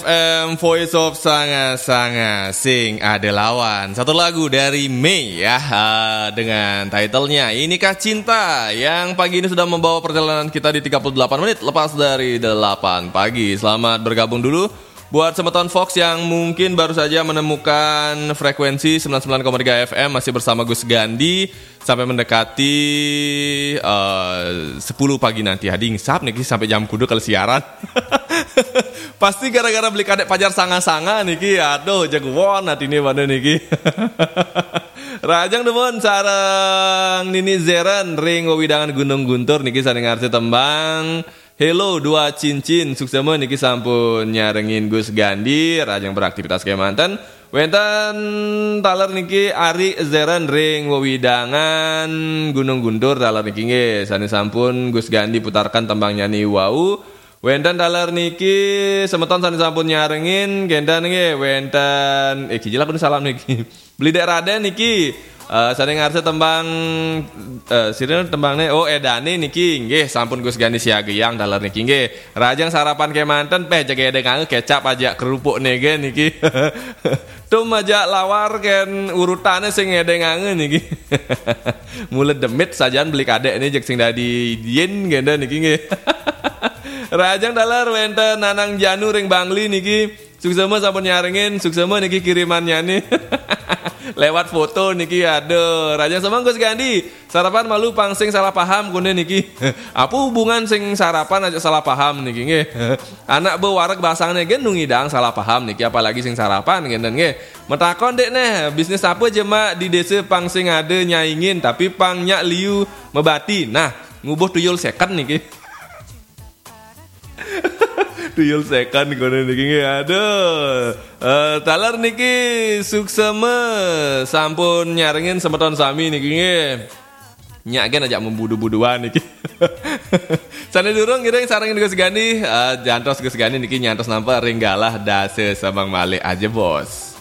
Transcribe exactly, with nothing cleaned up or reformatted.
Um, Voice of Sanga-Sanga Sing Ada Lawan. Satu lagu dari Mei ya, uh, dengan titlenya Inikah Cinta, yang pagi ini sudah membawa perjalanan kita di tiga puluh delapan menit lepas dari delapan pagi. Selamat bergabung dulu buat Semeton Fox yang mungkin baru saja menemukan frekuensi sembilan puluh sembilan koma tiga F M. Masih bersama Gus Gandhi sampai mendekati uh, sepuluh pagi nanti. Hadi ngisap nih sampai jam kudu kalau siaran. Pasti gara-gara beli kadek pajar sanga-sanga niki. Aduh jagoan hati ini mana niki. Rajang demun sareng Nini Zeren ring wewidangan Gunung Guntur niki saring arti tembang Hello dua cincin suksema niki sampun nyarengin Gus Gandhi. Rajang beraktivitas kayak mantan wenten taler niki Ari Zeren ring wewidangan Gunung Guntur taler niki nge sani sampun Gus Gandhi putarkan tembang nyanyi wau. Wenten dalar niki semeton sani sampun nyarengin gendan niki wenten eh kijil aku salam niki beli dek Raden niki uh, sani ngarse tembang uh, sirine tembangne oh edane niki nggih sampun Gus Gandhi siageyang dalar niki nggih rajang sarapan ke manten peh jaga edeng kangen kecap aja kerupuk nege niki tum aja lawar ken urutane sing edeng kangen niki mulet demit sajan beli kadek ini jek sing dadi yen gendan niki nggih. Rajang dalar wenten nanang janu ring Bangli niki suksema sampun nyarengin suksema niki kirimannya nih lewat foto niki aduh Rajang sama Gus Gandhi sarapan malu pangsing salah paham kune niki apa hubungan sing sarapan aja salah paham niki nge anak bewarek basangnya gen nungidang salah paham niki apalagi sing sarapan gen nge metakon dek neh bisnis apa jema di desa pangsing ada nyaingin tapi pangnya liu mebati nah ngubuh tuyul second niki tuyul second kono niki aduh uh, talar niki suksema sampun nyarengin semeton sami niki nyak gen aja membudu-buduan niki sana durung ngiring sarengin Gus Gandhi uh, jantos Gus Gandhi niki nyantos nampak ringgalah dase sabang malih aja bos.